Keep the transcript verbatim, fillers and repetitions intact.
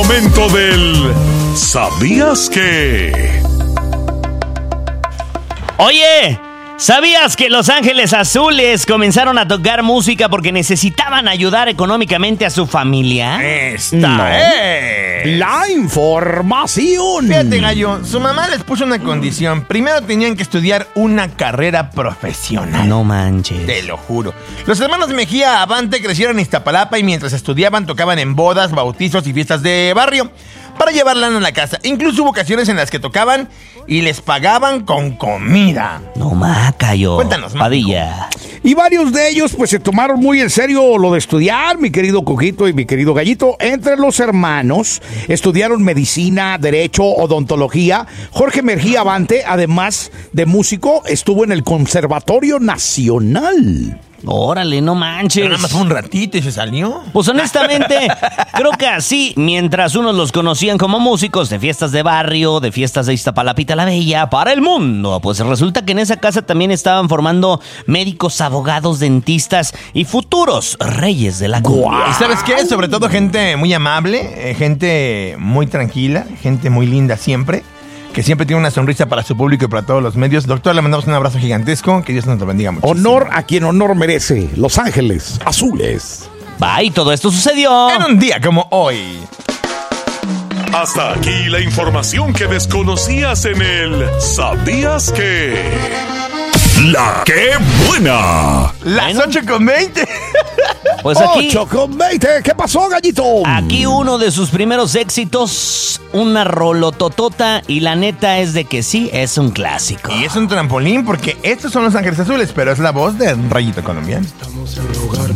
momento del ¿Sabías qué? Oye, ¿sabías que Los Ángeles Azules comenzaron a tocar música porque necesitaban ayudar económicamente a su familia? Esta No. es La información. Fíjate, Gallo, su mamá les puso una condición. Primero tenían que estudiar una carrera profesional. No manches. Te lo juro. Los hermanos Mejía Avante crecieron en Iztapalapa y mientras estudiaban tocaban en bodas, bautizos y fiestas de barrio para llevarla a la casa. Incluso hubo ocasiones en las que tocaban y les pagaban con comida. No macayo. Cuéntanos, Mágico. Padilla. Y varios de ellos pues se tomaron muy en serio lo de estudiar, mi querido Cojito y mi querido Gallito. Entre los hermanos estudiaron medicina, derecho, odontología. Jorge Mejía Avante, además de músico, estuvo en el Conservatorio Nacional. Órale, no manches. Pero nada más fue un ratito y se salió. Pues honestamente, creo que así, mientras unos los conocían como músicos de fiestas de barrio, de fiestas de Iztapalapita la Bella, para el mundo, pues resulta que en esa casa también estaban formando médicos, abogados, dentistas y futuros reyes de la cumbia. ¿Y sabes qué? Sobre todo gente muy amable, eh, gente muy tranquila, gente muy linda siempre, que siempre tiene una sonrisa para su público y para todos los medios. Doctor, le mandamos un abrazo gigantesco. Que Dios nos lo bendiga mucho. Honor a quien honor merece. Los Ángeles Azules. Va, y todo esto sucedió En un día como hoy. Hasta aquí la información que desconocías en el ¿Sabías qué? La qué buena. Las Bueno. ocho con veinte. Pues aquí, ocho con veinte. ¿Qué pasó, Gallito? aquí uno de sus primeros éxitos, una rolototota, y la neta es de que sí, es un clásico. Y es un trampolín porque estos son Los Ángeles Azules, pero es la voz de Rayito Colombiano. Estamos en un lugar